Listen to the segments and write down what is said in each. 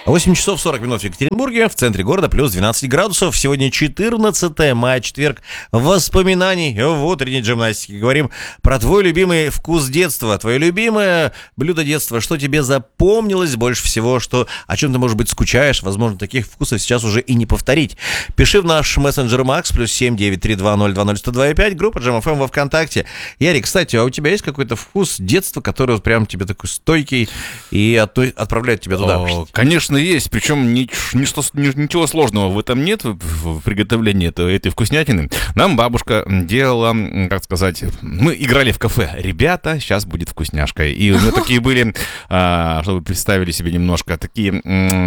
8 часов 40 минут в Екатеринбурге, в центре города, плюс 12 градусов. Сегодня 14 мая, четверг, воспоминаний в утренней гимнастике. Говорим про твой любимый вкус детства, твое любимое блюдо детства. Что тебе запомнилось больше всего, о чем ты, может быть, скучаешь. Возможно, таких вкусов сейчас уже и не повторить. Пиши в наш мессенджер Макс, плюс 7-932-020-102-5, группа Jam FM во ВКонтакте. Ярик, кстати, а у тебя есть какой-то вкус детства, который вот прям тебе такой стойкий и отправляет тебя туда? Конечно, есть, причем ничего сложного в этом нет, в приготовлении этой вкуснятины. Нам бабушка делала, как сказать, мы играли в кафе. Ребята, сейчас будет вкусняшка. И у меня такие были, чтобы вы представили себе немножко, такие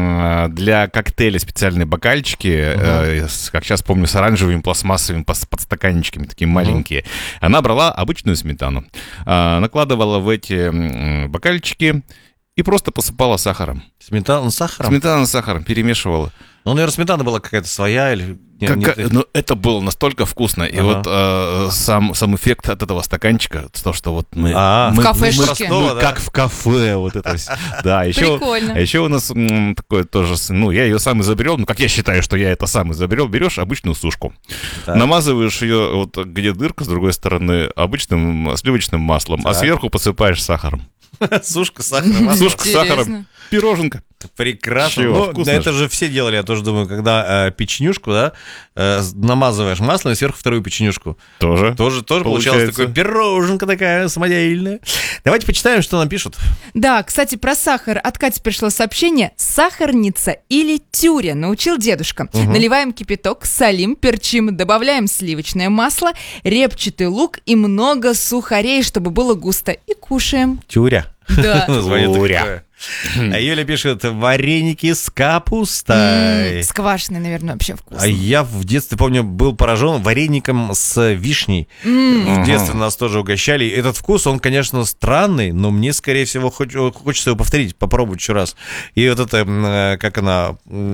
для коктейля специальные бокальчики, как сейчас помню, с оранжевыми пластмассовыми подстаканничками, такие маленькие. Она брала обычную сметану, накладывала в эти бокальчики и просто посыпала сахаром. Сметана с сахаром? Сметана с сахаром перемешивала. Ну, наверное, сметана была какая-то своя или... Ну, это было настолько вкусно. И вот сам эффект от этого стаканчика, то, что вот мы... в кафешечке. Как в кафе, вот это. Да, Прикольно. А еще у нас такое тоже... Ну, я ее сам изобрел, как я считаю, что я это сам изобрел. Берешь обычную сушку, намазываешь ее, вот где дырка, с другой стороны, обычным сливочным маслом, а сверху посыпаешь сахаром. Сушка с сахаром. Сушка с сахаром. Пироженка. Прекрасно. Чего, Ну, это же все делали, я тоже думаю, когда печенюшку, да, намазываешь маслом и сверху вторую печенюшку. Тоже получалось такое пироженка такая самодельная. Давайте почитаем, что нам пишут. Да, кстати, про сахар. От Кати пришло сообщение. Сахарница или тюря, научил дедушка. Наливаем кипяток, солим, перчим, добавляем сливочное масло, репчатый лук и много сухарей, чтобы было густо. И кушаем. Тюря. Да. Тюря. А Юля пишет: вареники с капустой. С квашеной, наверное, вообще вкусно. А я в детстве, помню, был поражен вареником с вишней. В детстве нас тоже угощали. Этот вкус, он, конечно, странный, но мне, скорее всего, хочется его повторить, попробовать еще раз. И вот это, как она,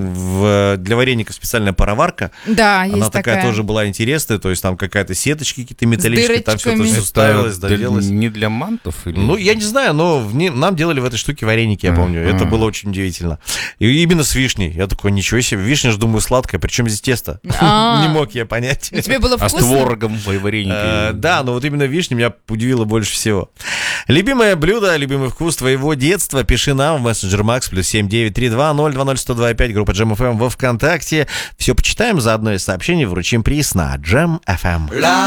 для вареников специальная пароварка. Да, есть она такая тоже была интересная, то есть там какая-то сеточки какие-то металлические, там все это ставилось, доделалось. Не для мантов? Или... Ну, я не знаю, но нам делали в этой штуке вареники. Я помню, это было очень удивительно. И именно с вишней. Я такой, ничего себе, вишня же, думаю, сладкая, причем здесь тесто? Не мог я понять. Тебе было вкусно? А с творогом вареники? Да, но вот именно вишня меня удивила больше всего. Любимое блюдо, любимый вкус твоего детства, пиши нам в мессенджер Макс, плюс 7-932-020-102-5, группа Jam FM во ВКонтакте. Все почитаем, заодно и сообщение вручим приз на Jam FM.